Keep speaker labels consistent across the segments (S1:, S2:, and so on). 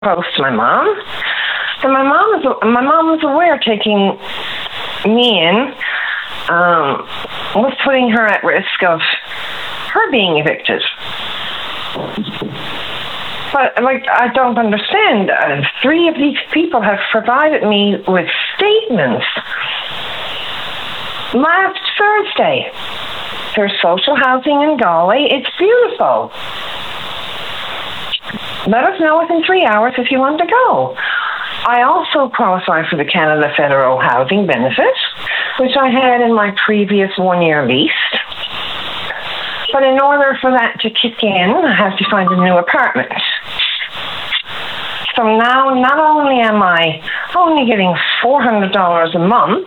S1: close to my mom. And my mom was aware taking me in was putting her at risk of her being evicted. But, I don't understand. 3 of these people have provided me with statements. Last Thursday, there's social housing in Galway. It's beautiful. Let us know within 3 hours if you want to go. I also qualify for the Canada Federal Housing Benefit, which I had in my previous 1-year lease. But in order for that to kick in, I have to find a new apartment. So now, not only am I only getting $400 a month,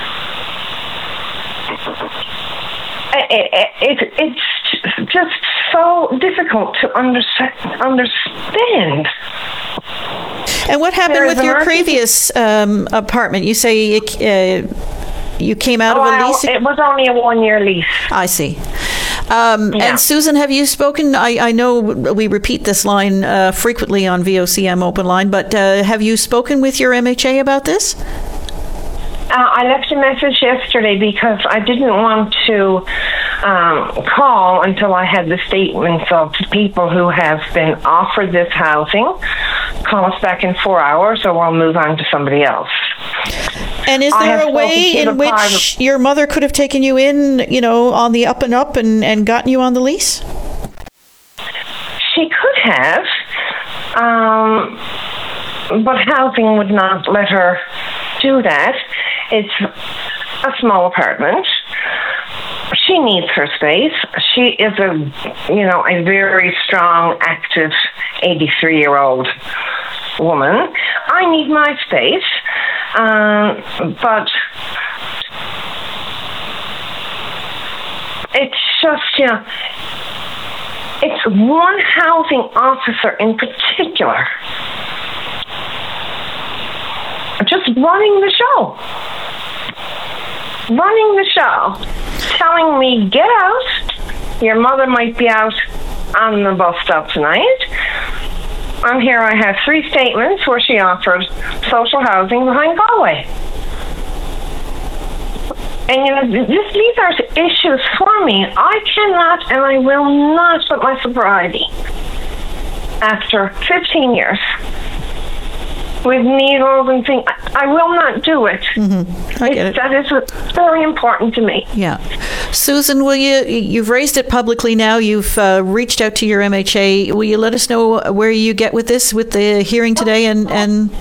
S1: it's just so difficult to understand.
S2: And what happened with your previous apartment? You say you came out of a lease?
S1: It was only a 1-year lease.
S2: I see. And Susan, have you spoken? I know we repeat this line frequently on VOCM Open Line, but have you spoken with your MHA about this?
S1: I left a message yesterday because I didn't want to call until I had the statements of people who have been offered this housing. Call us back in 4 hours or we'll move on to somebody else.
S2: And is there a way in which your mother could have taken you in, on the up and up and gotten you on the lease?
S1: She could have, but housing would not let her do that. It's a small apartment. She needs her space. She is a very strong, active 83-year-old woman. I need my space, but it's just, it's one housing officer in particular just running the show, telling me, get out, your mother might be out on the bus stop tonight. And here I have 3 statements where she offered social housing behind Galway. And these are issues for me. I cannot and I will not put my sobriety after 15 years with needles and things. I will not do it.
S2: Mm-hmm. I get it.
S1: That is very important to me.
S2: Yeah. Susan, you've raised it publicly now. You've reached out to your MHA. Will you let us know where you get with this, with the hearing today and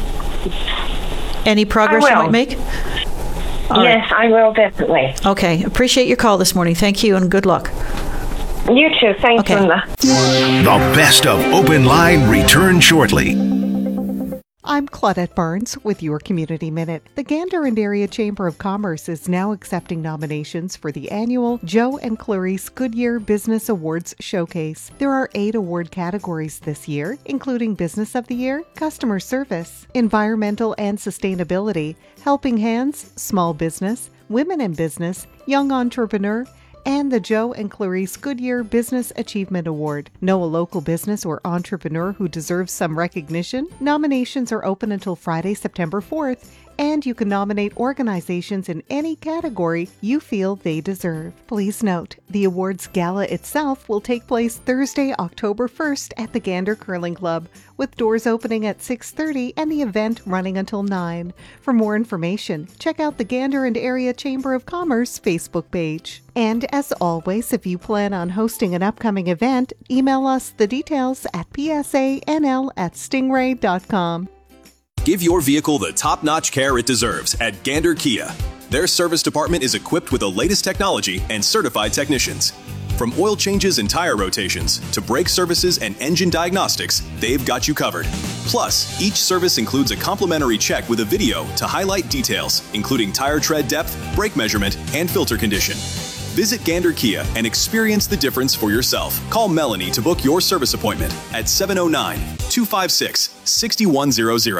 S2: any progress you might make?
S1: Yes, I will, definitely.
S2: Okay. Appreciate your call this morning. Thank you and good luck.
S1: You too. Thanks, Linda.
S3: The best of Open Line returns shortly.
S4: I'm Claudette Barnes with your Community Minute. The Gander and Area Chamber of Commerce is now accepting nominations for the annual Joe and Clarice Goodyear Business Awards Showcase. There are 8 award categories this year, including Business of the Year, Customer Service, Environmental and Sustainability, Helping Hands, Small Business, Women in Business, Young Entrepreneur, and the Joe and Clarice Goodyear Business Achievement Award. Know a local business or entrepreneur who deserves some recognition? Nominations are open until Friday, September 4th, and you can nominate organizations in any category you feel they deserve. Please note, the awards gala itself will take place Thursday, October 1st at the Gander Curling Club, with doors opening at 6:30 and the event running until 9. For more information, check out the Gander and Area Chamber of Commerce Facebook page. And as always, if you plan on hosting an upcoming event, email us the details at psanl@stingray.com.
S5: Give your vehicle the top-notch care it deserves at Gander Kia. Their service department is equipped with the latest technology and certified technicians. From oil changes and tire rotations to brake services and engine diagnostics, they've got you covered. Plus, each service includes a complimentary check with a video to highlight details, including tire tread depth, brake measurement, and filter condition. Visit Gander Kia and experience the difference for yourself. Call Melanie to book your service appointment at 709-256-6100.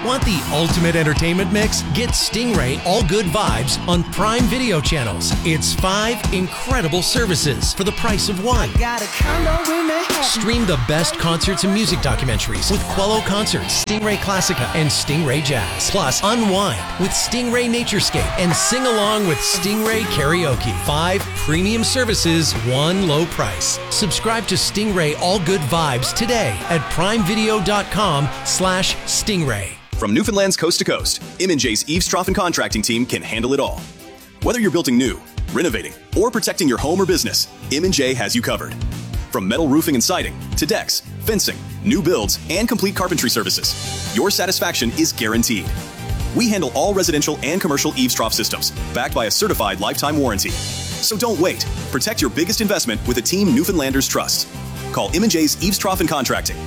S6: Want the ultimate entertainment mix? Get Stingray All Good Vibes on Prime Video channels. It's 5 incredible services for the price of one. Stream the best concerts and music documentaries with Quello Concerts, Stingray Classica, and Stingray Jazz. Plus, unwind with Stingray Naturescape and sing along with Stingray Karaoke. 5 premium services, one low price. Subscribe to Stingray All Good Vibes today at primevideo.com/Stingray.
S5: From Newfoundland's coast to coast, M&J's Eaves Trough and Contracting team can handle it all. Whether you're building new, renovating, or protecting your home or business, M&J has you covered. From metal roofing and siding to decks, fencing, new builds, and complete carpentry services, your satisfaction is guaranteed. We handle all residential and commercial Eaves Trough systems, backed by a certified lifetime warranty. So don't wait. Protect your biggest investment with a team Newfoundlanders trust. Call M&J's Eaves Trough and Contracting,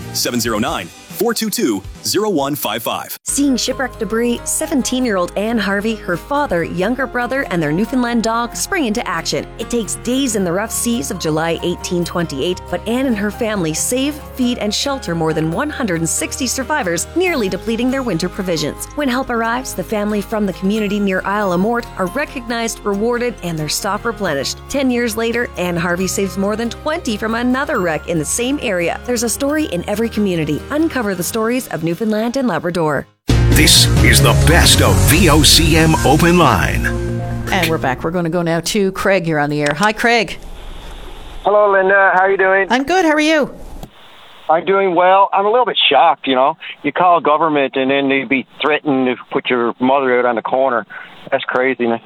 S5: 709-422-0155.
S7: Seeing shipwreck debris, 17-year-old Anne Harvey, her father, younger brother, and their Newfoundland dog spring into action. It takes days in the rough seas of July 1828, but Anne and her family save, feed, and shelter more than 160 survivors, nearly depleting their winter provisions. When help arrives, the family from the community near Isle La Morte are recognized, rewarded, and their stock replenished. 10 years later, Anne Harvey saves more than 20 from another wreck in the same area. There's a story in every community. Uncover the stories of Newfoundland and Labrador.
S3: This is the best of VOCM Open Line.
S2: And we're back. We're going to go now to Craig. You're on the air. Hi, Craig.
S8: Hello, Linda. How are you doing?
S2: I'm good. How are you?
S8: I'm doing well. I'm a little bit shocked, You call government and then they'd be threatened to put your mother out on the corner. That's craziness.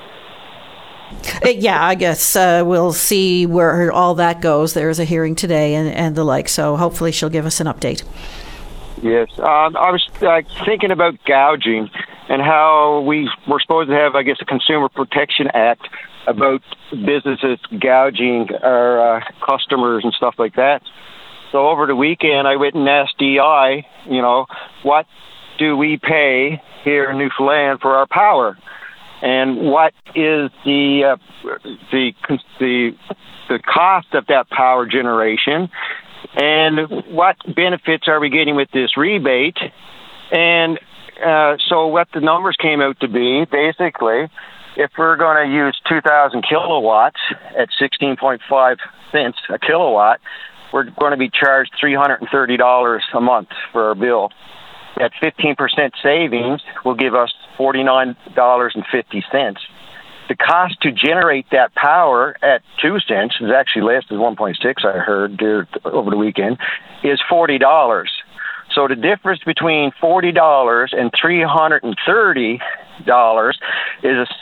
S2: Yeah, I guess we'll see where all that goes. There's a hearing today and the like, so hopefully she'll give us an update.
S8: Yes. I was thinking about gouging and how we're supposed to have, I guess, a Consumer Protection Act about businesses gouging our customers and stuff like that. So over the weekend, I went and asked DI, what do we pay here in Newfoundland for our power? And what is the cost of that power generation? And what benefits are we getting with this rebate? And so what the numbers came out to be, basically, if we're going to use 2,000 kilowatts at 16.5 cents a kilowatt, we're going to be charged $330 a month for our bill. At 15% savings will give us $49.50. The cost to generate that power at 2 cents is actually less than 1.6. I heard over the weekend is $40. So the difference between $40 and $330 is a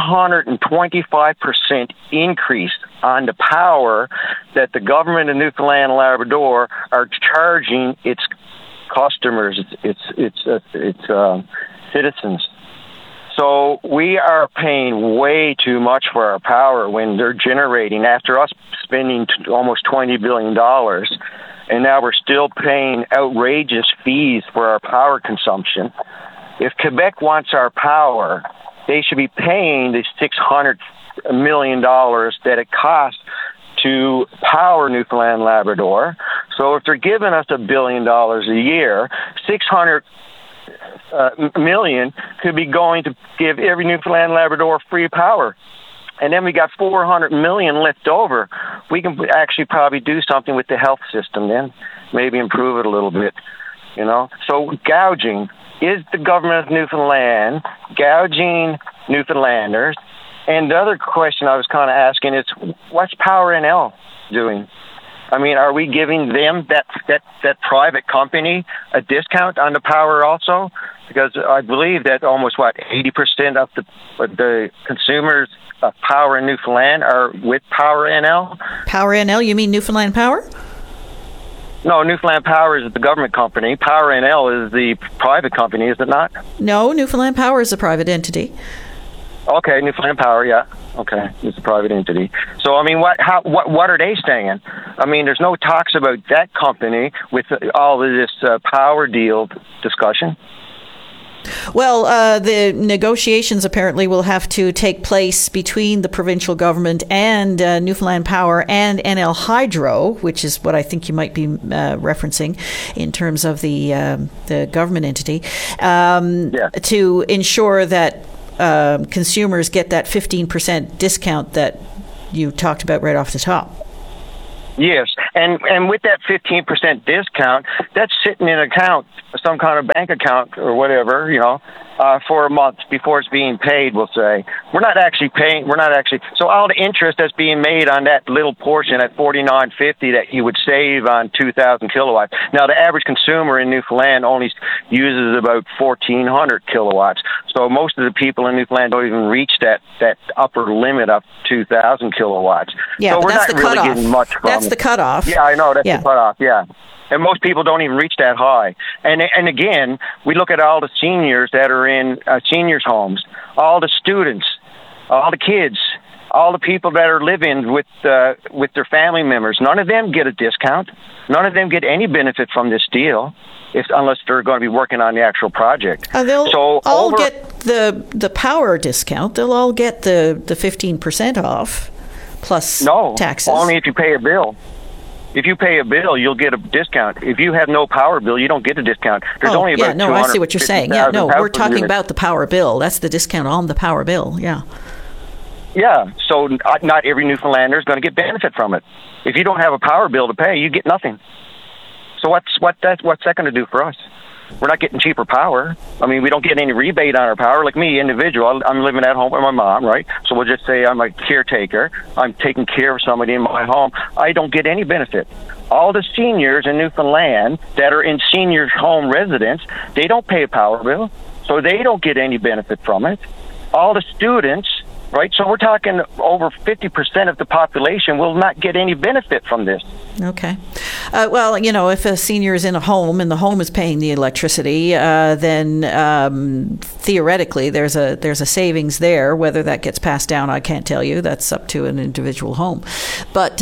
S8: 725% increase on the power that the government of Newfoundland and Labrador are charging its customers, its citizens. So we are paying way too much for our power when they're generating, after us spending almost $20 billion, and now we're still paying outrageous fees for our power consumption. If Quebec wants our power, they should be paying the $600 million that it costs to power Newfoundland and Labrador. So if they're giving us $1 billion a year, $600 million could be going to give every Newfoundland and Labrador free power. And then we got $400 million left over. We can actually probably do something with the health system then, maybe improve it a little bit, So gouging, is the government of Newfoundland gouging Newfoundlanders? And the other question I was kind of asking is, what's Power NL doing? I mean, are we giving them, that private company, a discount on the power also? Because I believe that almost, 80% of the consumers of power in Newfoundland are with Power NL?
S2: Power NL, you mean Newfoundland Power?
S8: No, Newfoundland Power is the government company. Power NL is the private company, is it not?
S2: No, Newfoundland Power is a private entity.
S8: Okay, Newfoundland Power, yeah. Okay, it's a private entity. So, I mean, what are they saying? I mean, there's no talks about that company with all of this power deal discussion.
S2: Well, the negotiations apparently will have to take place between the provincial government and Newfoundland Power and NL Hydro, which is what I think you might be referencing in terms of the government entity, to ensure that consumers get that 15% discount that you talked about right off the top.
S8: Yes, and with that 15% discount, that's sitting in account, some kind of bank account or whatever, for a month before it's being paid, we'll say. We're not actually paying, so all the interest that's being made on that little portion at $49.50 that you would save on 2,000 kilowatts. Now, the average consumer in Newfoundland only uses about 1,400 kilowatts. So most of the people in Newfoundland don't even reach that upper limit of 2,000 kilowatts.
S2: Yeah,
S8: so we're
S2: that's
S8: not
S2: the
S8: really
S2: cutoff.
S8: getting much from
S2: That's the cutoff.
S8: Yeah, I know. That's the cutoff, yeah. And most people don't even reach that high. And again, we look at all the seniors that are in seniors' homes, all the students, all the kids, all the people that are living with their family members. None of them get a discount. None of them get any benefit from this deal, unless they're going to be working on the actual project.
S2: They'll all get the power discount. They'll all get the 15% off plus taxes.
S8: No, only if you pay a bill. If you pay a bill, you'll get a discount. If you have no power bill, you don't get a discount. There's only about
S2: I see what you're saying. Yeah, no, we're talking about the power bill. That's the discount on the power bill. Yeah.
S8: Yeah, so not every Newfoundlander is going to get benefit from it. If you don't have a power bill to pay, you get nothing. So what's that going to do for us? We're not getting cheaper power. I mean, we don't get any rebate on our power. Like me, individual, I'm living at home with my mom, right? So we'll just say I'm a caretaker. I'm taking care of somebody in my home. I don't get any benefit. All the seniors in Newfoundland that are in senior home residence, they don't pay a power bill, so they don't get any benefit from it. All the students, right? So we're talking over 50% of the population will not get any benefit from this.
S2: Okay. Well, if a senior is in a home and the home is paying the electricity, then theoretically there's a savings there. Whether that gets passed down, I can't tell you. That's up to an individual home. But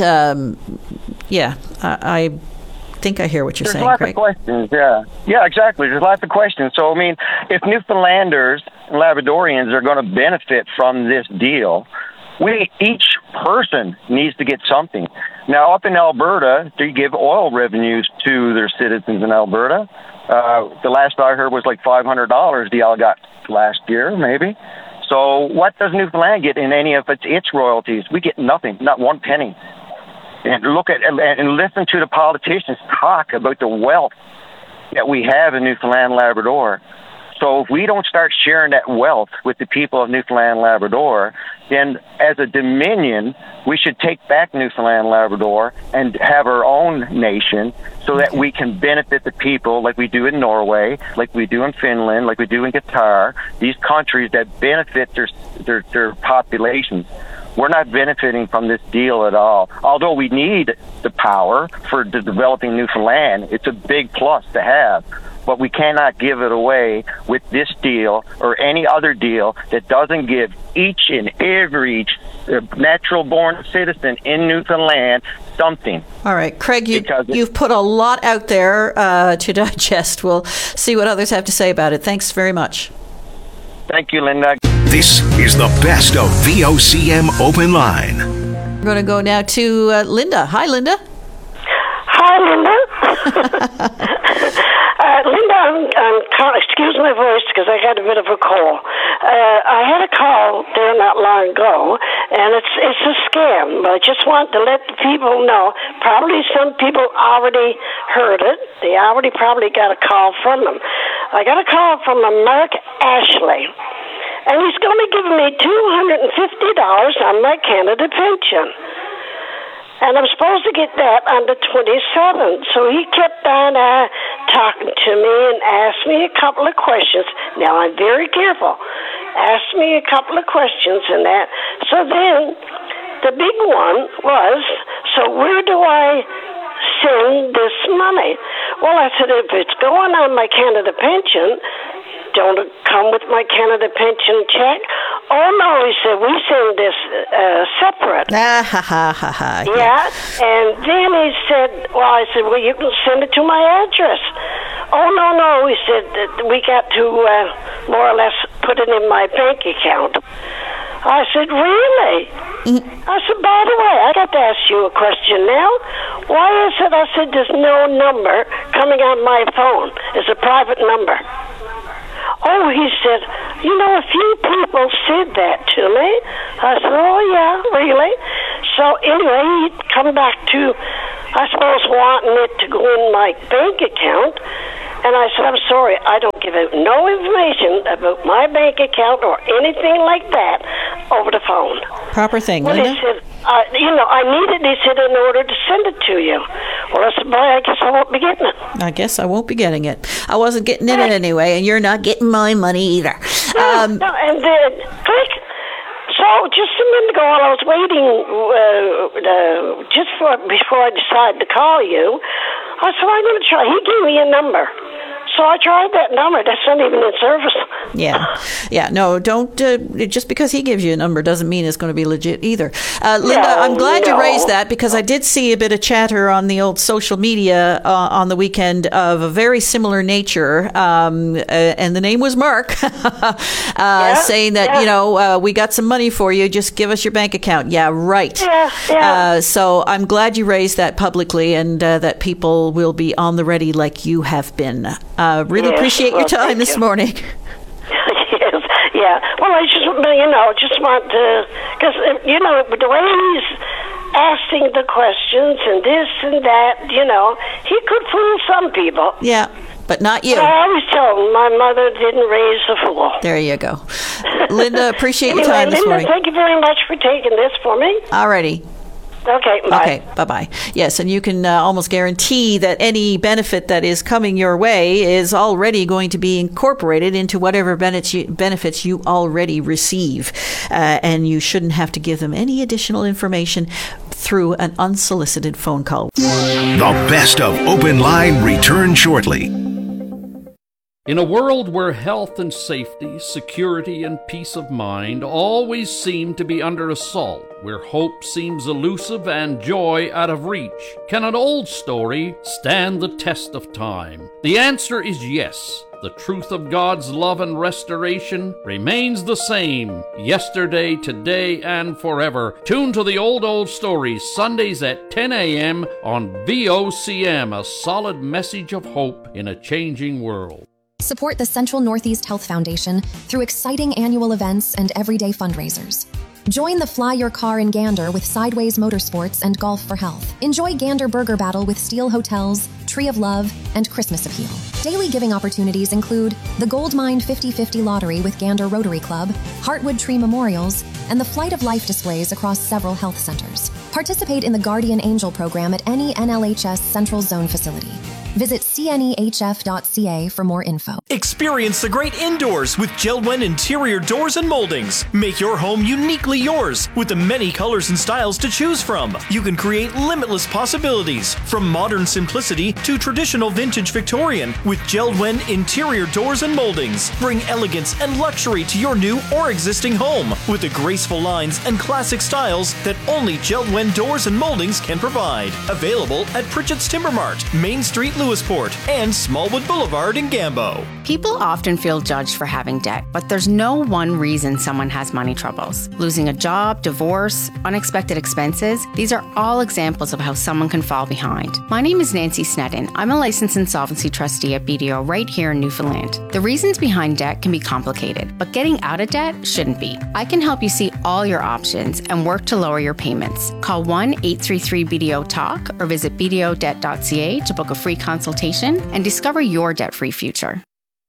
S2: I think I hear what you're saying, Craig.
S8: There's lots of questions, yeah, exactly. There's lots of questions. So, I mean, if Newfoundlanders and Labradorians are going to benefit from this deal, each person needs to get something. Now, up in Alberta, they give oil revenues to their citizens in Alberta. The last I heard was like $500 the all got last year, maybe. So what does Newfoundland get in any of its royalties? We get nothing, not one penny. And look at and listen to the politicians talk about the wealth that we have in Newfoundland and Labrador. So if we don't start sharing that wealth with the people of Newfoundland and Labrador, then as a Dominion, we should take back Newfoundland and Labrador and have our own nation so that we can benefit the people like we do in Norway, like we do in Finland, like we do in Qatar, these countries that benefit their populations. We're not benefiting from this deal at all. Although we need the power for developing Newfoundland, it's a big plus to have. But we cannot give it away with this deal or any other deal that doesn't give each and every natural-born citizen in Newfoundland something.
S2: All right, Craig, you've put a lot out there to digest. We'll see what others have to say about it. Thanks very much.
S8: Thank you, Linda.
S3: This is the best of VOCM Open Line.
S2: We're going to go now to Linda. Hi, Linda.
S9: Hi, Linda. Linda, excuse my voice because I got a bit of a cold. I had a call there not long ago, and it's a scam. But I just want to let the people know. Probably some people already heard it. They already probably got a call from them. I got a call from Mark Ashley, and he's going to give me $250 on my Canada pension. And I'm supposed to get that on the 27th. So he kept on talking to me and asked me a couple of questions. Now, I'm very careful. Asked me a couple of questions and that. So then the big one was, so where do I send this money? Well, I said, if it's going on my Canada pension, don't it come with my Canada pension check? Oh, no, he said, we send this separate. Yeah, and then he said, well, I said, well, you can send it to my address. Oh, no, he said, that we got to more or less put it in my bank account. I said, really? I said, by the way, I got to ask you a question now. Why is it, I said, there's no number coming on my phone? It's a private number. Oh, he said, you know, a few people said that to me. I said, oh, yeah, really? So anyway, he'd come back to, I suppose, wanting it to go in my bank account. And I said, I'm sorry, I don't give out no information about my bank account or anything like that over the phone.
S2: Proper thing,
S9: well,
S2: Linda.
S9: He said, I need it, he said, in order to send it to you. Well, I said, boy, I guess I won't be getting it.
S2: I guess I won't be getting it. I wasn't getting it anyway, and you're not getting my money either.
S9: No, and then, click. So just a minute ago, while I was waiting, before I decided to call you, I said, I'm going to try. He gave me a number. So I tried that number. That's not even in service.
S2: Yeah. No, don't. Just because he gives you a number doesn't mean it's going to be legit either. Linda, I'm glad you raised that, because I did see a bit of chatter on the old social media on the weekend of a very similar nature, and the name was Mark, saying that we got some money for you. Just give us your bank account. Yeah, right.
S9: Yeah.
S2: So I'm glad you raised that publicly, and that people will be on the ready like you have been. Really appreciate your time this morning.
S9: Yes, yeah. Well, I just want to, because, the way he's asking the questions and this and that, he could fool some people.
S2: Yeah, but not you.
S9: But I always tell him my mother didn't raise a fool.
S2: There you go. Linda, appreciate your time this morning.
S9: Thank you very much for taking this for me.
S2: Alrighty.
S9: Okay, bye.
S2: Okay, bye-bye. Yes, and you can almost guarantee that any benefit that is coming your way is already going to be incorporated into whatever benefits you already receive. And you shouldn't have to give them any additional information through an unsolicited phone call.
S3: The best of Open Line return shortly.
S10: In a world where health and safety, security and peace of mind always seem to be under assault, where hope seems elusive and joy out of reach, can an old story stand the test of time? The answer is yes. The truth of God's love and restoration remains the same, yesterday, today, and forever. Tune to the Old Stories, Sundays at 10 a.m. on VOCM, a solid message of hope in a changing world.
S11: Support the Central Northeast Health Foundation through exciting annual events and everyday fundraisers. Join the Fly Your Car in Gander with Sideways Motorsports and Golf for Health. Enjoy Gander Burger Battle with Steel Hotels, Tree of Love, and Christmas Appeal. Daily giving opportunities include the Gold Mine 50/50 Lottery with Gander Rotary Club, Heartwood Tree Memorials, and the Flight of Life displays across several health centers. Participate in the Guardian Angel program at any NLHS Central Zone facility. Visit cnehf.ca for more info.
S12: Experience the great indoors with JELD-WEN Interior Doors and Moldings. Make your home uniquely yours with the many colors and styles to choose from. You can create limitless possibilities, from modern simplicity to traditional vintage Victorian, with JELD-WEN Interior Doors and Moldings. Bring elegance and luxury to your new or existing home with the graceful lines and classic styles that only JELD-WEN Doors and Moldings can provide. Available at Pritchett's Timber Mart, Main Street, Lewisport, and Smallwood Boulevard in Gambo.
S13: People often feel judged for having debt, but there's no one reason someone has money troubles. Losing a job, divorce, unexpected expenses, these are all examples of how someone can fall behind. My name is Nancy Sneddon. I'm a licensed insolvency trustee at BDO right here in Newfoundland. The reasons behind debt can be complicated, but getting out of debt shouldn't be. I can help you see all your options and work to lower your payments. Call 1-833-BDO-TALK or visit bdodebt.ca to book a free consultation and discover your debt-free future.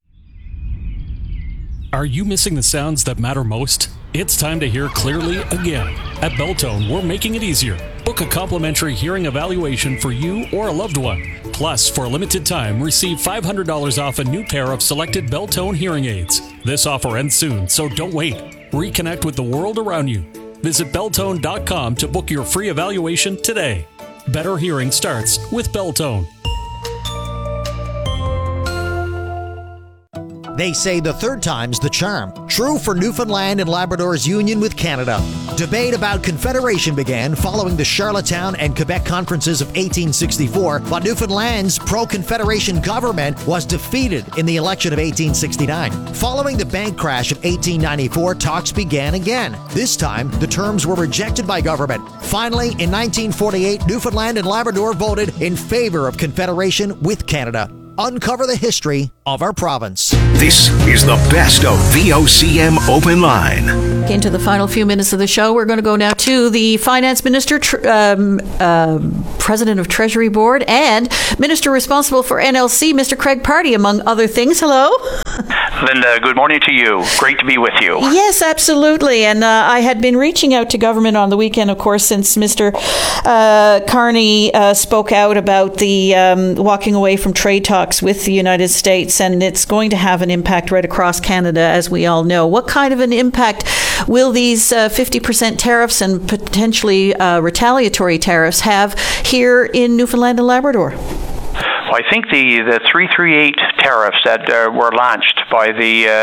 S14: Are you missing the sounds that matter most? It's time to hear clearly again. At Beltone, we're making it easier. Book a complimentary hearing evaluation for you or a loved one. Plus, for a limited time, receive $500 off a new pair of selected Beltone hearing aids. This offer ends soon, so don't wait. Reconnect with the world around you. Visit Beltone.com to book your free evaluation today. Better hearing starts with Beltone.
S15: They say the third time's the charm. True for Newfoundland and Labrador's union with Canada. Debate about Confederation began following the Charlottetown and Quebec conferences of 1864, but Newfoundland's pro-Confederation government was defeated in the election of 1869. Following the bank crash of 1894, talks began again. This time, the terms were rejected by government. Finally, in 1948, Newfoundland and Labrador voted in favor of Confederation with Canada. Uncover the history of our province.
S3: This is the best of VOCM Open Line.
S2: Into the final few minutes of the show, we're going to go now to the Finance Minister, President of Treasury Board, and Minister responsible for NLC, Mr. Craig Pardy, among other things. Hello.
S16: Linda, good morning to you. Great to be with you.
S2: Yes, absolutely. And I had been reaching out to government on the weekend, of course, since Mr. Carney spoke out about the walking away from trade talks with the United States, and it's going to have an impact right across Canada, as we all know. What kind of an impact will these 50% tariffs and potentially retaliatory tariffs have here in Newfoundland and Labrador?
S16: Well, I think the 338 tariffs that were launched by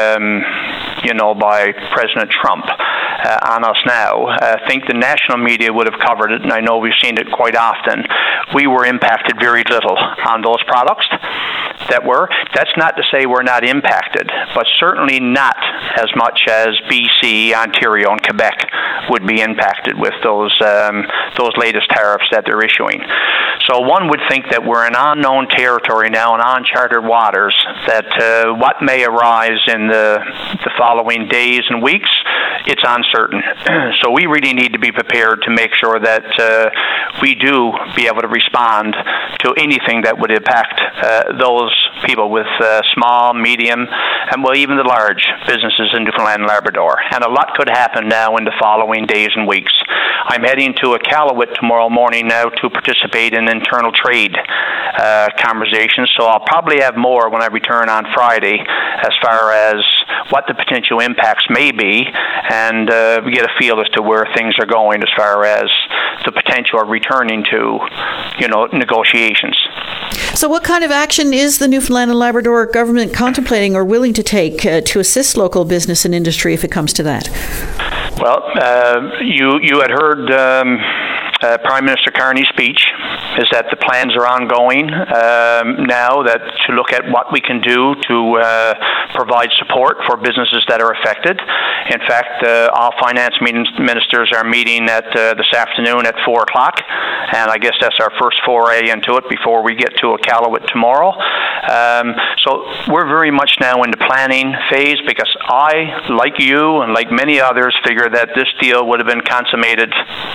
S16: by President Trump on us now, I think the national media would have covered it, and I know we've seen it quite often. We were impacted very little on those products that were. That's not to say we're not impacted, but certainly not as much as BC, Ontario, and Quebec would be impacted with those latest tariffs that they're issuing. So one would think that we're in unknown territory now, in uncharted waters, that what may arise in the following days and weeks, it's uncertain. So we really need to be prepared to make sure that we do be able to respond to anything that would impact those people with small, medium, and even the large businesses in Newfoundland and Labrador. And a lot could happen now in the following days and weeks. I'm heading to Iqaluit tomorrow morning now to participate in internal trade conversations, so I'll probably have more when I return on Friday as far as what the potential impacts may be, and get a feel as to where things are going as far as the potential of returning to, negotiations.
S2: So what kind of action is the Newfoundland and Labrador government contemplating or willing to take to assist local business and industry if it comes to that?
S16: Well, you had heard Prime Minister Carney's speech, is that the plans are ongoing now that to look at what we can do to provide support for businesses that are affected. In fact, all finance ministers are meeting this afternoon at 4 o'clock, and I guess that's our first foray into it before we get to Iqaluit tomorrow. So we're very much now in the planning phase, because I, like you and like many others, figure that this deal would have been consummated,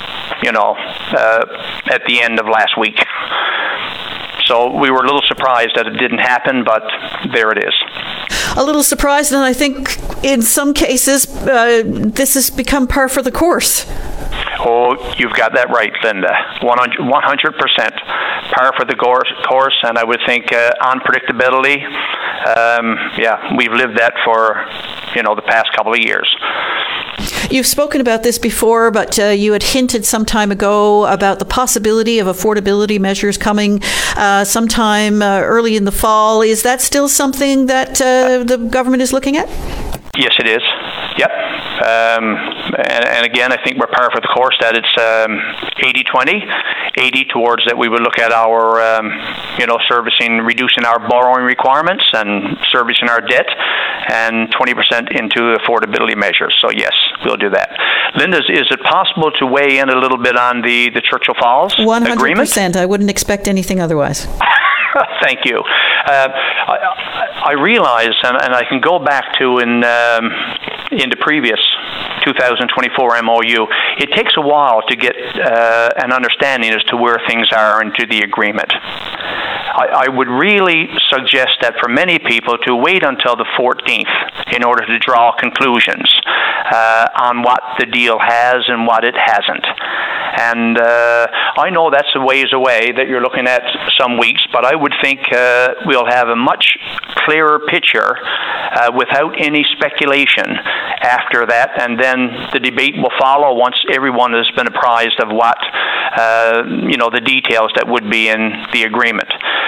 S16: at the end of last week. So we were a little surprised that it didn't happen, but there it is.
S2: A little surprised, and I think in some cases this has become par for the course.
S16: Oh, you've got that right, Linda. 100% par for the course, and I would think unpredictability. We've lived that for the past couple of years.
S2: You've spoken about this before, but you had hinted some time ago about the possibility of affordability measures coming sometime early in the fall. Is that still something that the government is looking at?
S16: Yes, it is. Yep. And again, I think we're par for the course that it's 80-20. 80 towards that we would look at our, reducing our borrowing requirements and servicing our debt, and 20% into affordability measures. So yes, we'll do that. Linda, is it possible to weigh in a little bit on the Churchill Falls
S2: 100%.
S16: Agreement?
S2: 100%. I wouldn't expect anything otherwise.
S16: Thank you. I realize, and I can go back to in the previous 2024 MOU, it takes a while to get an understanding as to where things are into the agreement. I would really suggest that for many people to wait until the 14th in order to draw conclusions on what the deal has and what it hasn't. And I know that's a ways away, that you're looking at some weeks, but I would think we'll have a much clearer picture without any speculation after that, and then the debate will follow once everyone has been apprised of what the details that would be in the agreement.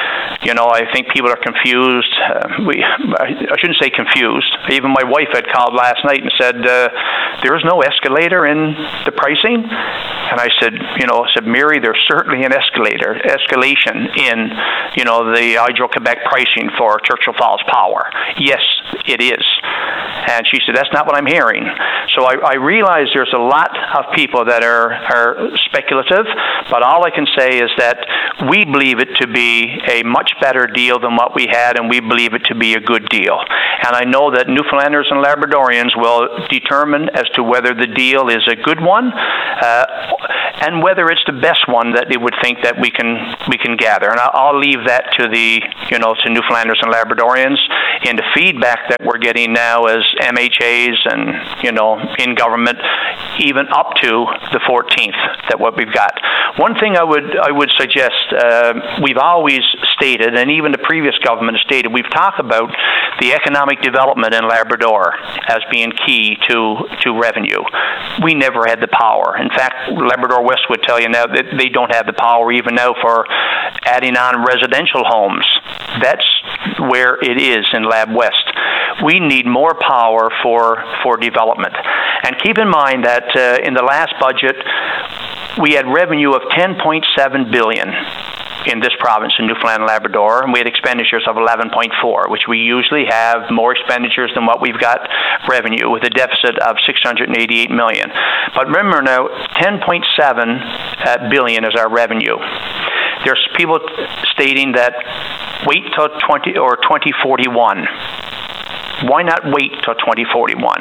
S16: I think people are confused. I shouldn't say confused. Even my wife had called last night and said, there is no escalator in the pricing. And I said, Mary, there's certainly an escalation in, the Hydro-Quebec pricing for Churchill Falls Power. Yes, it is. And she said, that's not what I'm hearing. So I realize there's a lot of people that are speculative, but all I can say is that we believe it to be a much better deal than what we had, and we believe it to be a good deal. And I know that Newfoundlanders and Labradorians will determine as to whether the deal is a good one, and whether it's the best one that they would think that we can gather. And I'll leave that to to Newfoundlanders and Labradorians. And the feedback that we're getting now as MHAs and in government, even up to the 14th, that what we've got. One thing I would suggest, we've always stated, and even the previous government stated, we've talked about the economic development in Labrador as being key to revenue. We never had the power. In fact, Labrador West would tell you now that they don't have the power even now for adding on residential homes. That's where it is in Lab West. We need more power for development. And keep in mind that in the last budget, we had revenue of $10.7 billion in this province in Newfoundland and Labrador, and we had expenditures of 11.4, which we usually have more expenditures than what we've got revenue, with a deficit of $688 million. But remember now, $10.7 billion is our revenue. There's people stating that wait till 2041. Why not wait till 2041?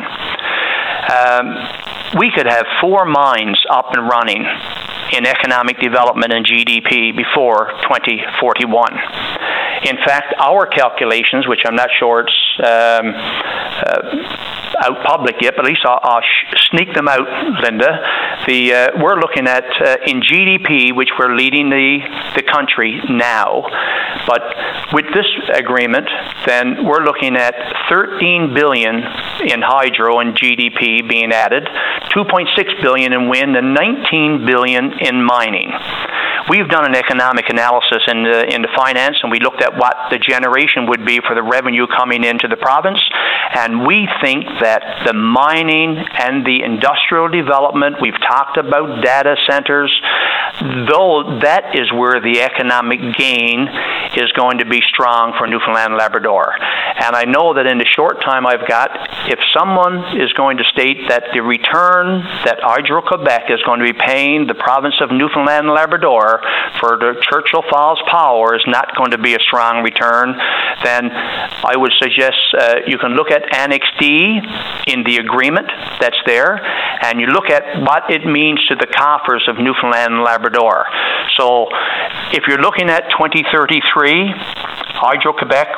S16: We could have 4 mines up and running in economic development and GDP before 2041. In fact, our calculations, which I'm not sure it's out public yet, but at least I'll sneak them out, Linda. We're looking at in GDP, which we're leading the country now, but with this agreement, then we're looking at $13 billion in hydro and GDP being added, $2.6 billion in wind, and $19 billion in mining. We've done an economic analysis in the finance, and we looked at what the generation would be for the revenue coming into the province, and we think that the mining and the industrial development, we've talked about data centers, though that is where the economic gain is going to be strong for Newfoundland and Labrador. And I know that in the short time I've got, if someone is going to state that the return that Hydro-Quebec is going to be paying the province of Newfoundland and Labrador for the Churchill Falls Power is not going to be a strong return, then I would suggest you can look at Annex D in the agreement that's there, and you look at what it means to the coffers of Newfoundland and Labrador. So if you're looking at 2033, Hydro-Quebec,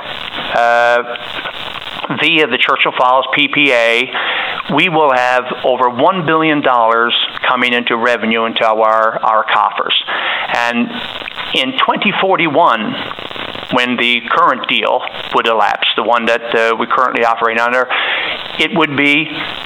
S16: via the Churchill Falls PPA, we will have over $1 billion coming into revenue into our coffers. And in 2041, when the current deal would elapse, the one that we currently operate under, it would be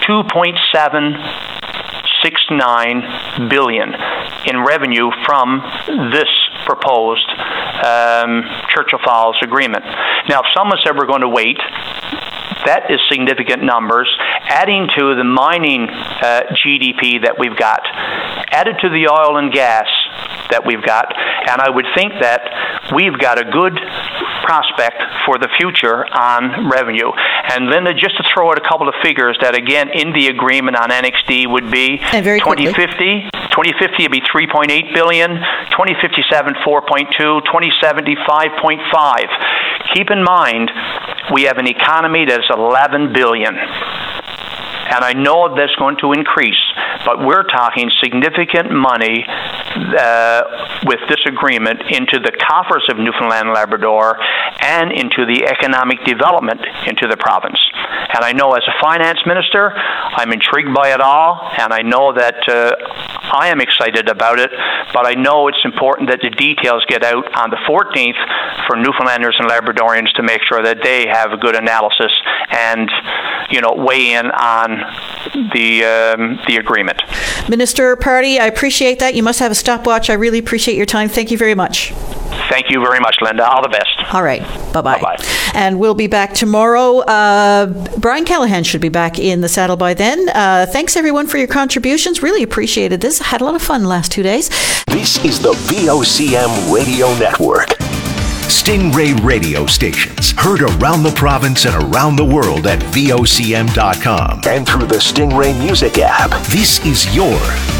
S16: $2.769 billion in revenue from this proposed Churchill Falls agreement. Now, if someone said we're going to wait, that is significant numbers, adding to the mining GDP that we've got, added to the oil and gas that we've got, and I would think that we've got a good prospect for the future on revenue. And Linda, just to throw out a couple of figures that, again, in the agreement on NXD would be 2050 would be $3.8 billion, 2057 $4.2, 2070 $5.5. Keep in mind, we have an economy that's $11 billion. And I know that's going to increase, but we're talking significant money with this agreement into the coffers of Newfoundland and Labrador and into the economic development into the province. And I know as a finance minister, I'm intrigued by it all, and I know that I am excited about it, but I know it's important that the details get out on the 14th for Newfoundlanders and Labradorians to make sure that they have a good analysis and, weigh in on the agreement.
S2: Minister Pardy, I appreciate that. You must have a stopwatch. I really appreciate your time. Thank you very much.
S16: Thank you very much, Linda. All the best.
S2: All right. Bye-bye.
S16: Bye-bye.
S2: And we'll be back tomorrow. Brian Callahan should be back in the saddle by then. Thanks, everyone, for your contributions. Really appreciated this. Had a lot of fun the last 2 days.
S3: This is the VOCM Radio Network. Stingray radio stations heard around the province and around the world at VOCM.com and through the Stingray Music app. This is your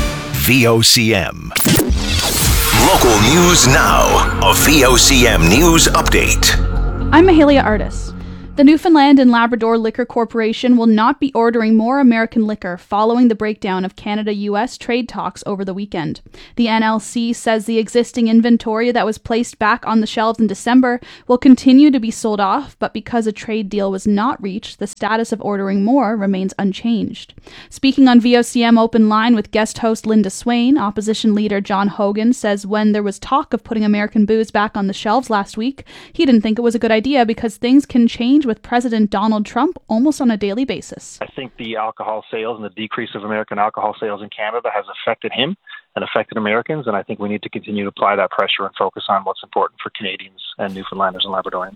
S3: VOCM. Local news now. A VOCM news update.
S17: I'm Mahalia Artis. The Newfoundland and Labrador Liquor Corporation will not be ordering more American liquor following the breakdown of Canada-US trade talks over the weekend. The NLC says the existing inventory that was placed back on the shelves in December will continue to be sold off, but because a trade deal was not reached, the status of ordering more remains unchanged. Speaking on VOCM Open Line with guest host Linda Swain, opposition leader John Hogan says when there was talk of putting American booze back on the shelves last week, he didn't think it was a good idea because things can change with President Donald Trump almost on a daily basis.
S18: I think the alcohol sales and the decrease of American alcohol sales in Canada has affected him and affected Americans, and I think we need to continue to apply that pressure and focus on what's important for Canadians and Newfoundlanders and Labradorians.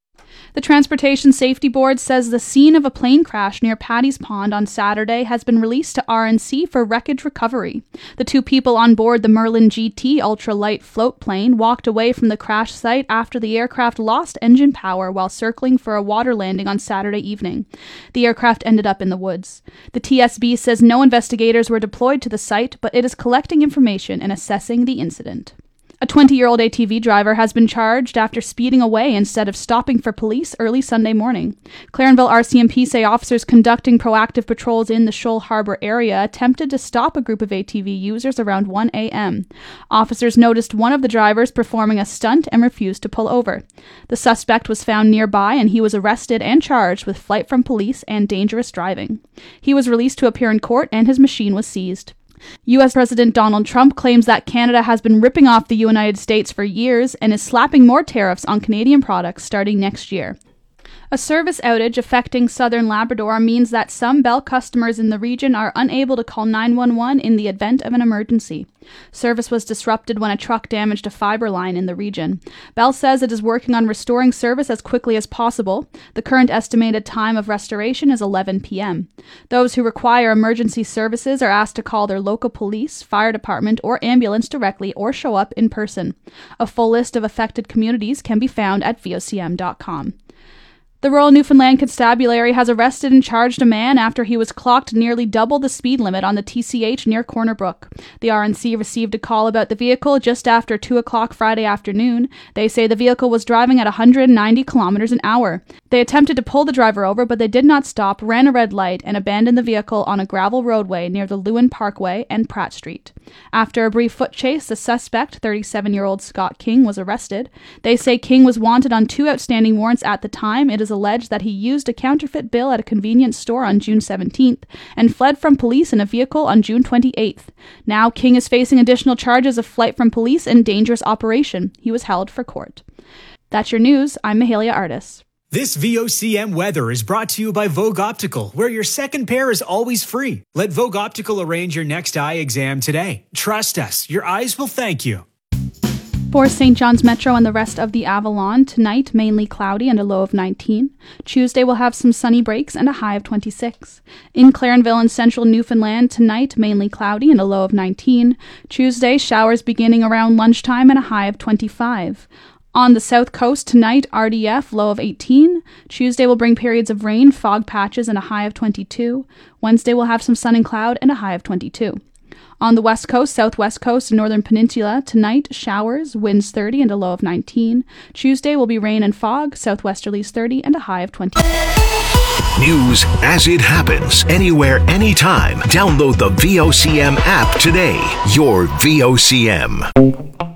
S17: The Transportation Safety Board says the scene of a plane crash near Paddy's Pond on Saturday has been released to RNC for wreckage recovery. The 2 people on board the Merlin GT ultralight float plane walked away from the crash site after the aircraft lost engine power while circling for a water landing on Saturday evening. The aircraft ended up in the woods. The TSB says no investigators were deployed to the site, but it is collecting information and assessing the incident. A 20-year-old ATV driver has been charged after speeding away instead of stopping for police early Sunday morning. Clarenville RCMP say officers conducting proactive patrols in the Shoal Harbour area attempted to stop a group of ATV users around 1 a.m. Officers noticed one of the drivers performing a stunt and refused to pull over. The suspect was found nearby and he was arrested and charged with flight from police and dangerous driving. He was released to appear in court and his machine was seized. U.S. President Donald Trump claims that Canada has been ripping off the United States for years and is slapping more tariffs on Canadian products starting next year. A service outage affecting southern Labrador means that some Bell customers in the region are unable to call 911 in the event of an emergency. Service was disrupted when a truck damaged a fiber line in the region. Bell says it is working on restoring service as quickly as possible. The current estimated time of restoration is 11 p.m. Those who require emergency services are asked to call their local police, fire department, or ambulance directly or show up in person. A full list of affected communities can be found at vocm.com. The Royal Newfoundland Constabulary has arrested and charged a man after he was clocked nearly double the speed limit on the TCH near Corner Brook. The RNC received a call about the vehicle just after 2 o'clock Friday afternoon. They say the vehicle was driving at 190 kilometers an hour. They attempted to pull the driver over, but they did not stop, ran a red light, and abandoned the vehicle on a gravel roadway near the Lewin Parkway and Pratt Street. After a brief foot chase, the suspect, 37-year-old Scott King, was arrested. They say King was wanted on 2 outstanding warrants at the time. It is alleged that he used a counterfeit bill at a convenience store on June 17th and fled from police in a vehicle on June 28th. Now King is facing additional charges of flight from police and dangerous operation. He was held for court. That's your news. I'm Mahalia Artis.
S19: This VOCM weather is brought to you by Vogue Optical, where your second pair is always free. Let Vogue Optical arrange your next eye exam today. Trust us, your eyes will thank you.
S17: For St. John's Metro and the rest of the Avalon, tonight mainly cloudy and a low of 19. Tuesday will have some sunny breaks and a high of 26. In Clarenville and central Newfoundland, tonight mainly cloudy and a low of 19. Tuesday, showers beginning around lunchtime and a high of 25. On the south coast tonight, RDF, low of 18. Tuesday will bring periods of rain, fog patches, and a high of 22. Wednesday will have some sun and cloud and a high of 22. On the west coast, southwest coast, and northern peninsula, tonight, showers, winds 30 and a low of 19. Tuesday will be rain and fog, southwesterlies 30 and a high of 20.
S3: News as it happens, anywhere, anytime. Download the VOCM app today. Your VOCM.